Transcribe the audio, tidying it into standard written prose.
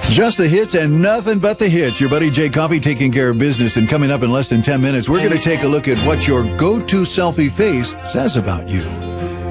Just the hits and nothing but the hits. Your buddy Jay Coffee taking care of business, and coming up in less than 10 minutes, we're going to take a look at what your go-to selfie face says about you.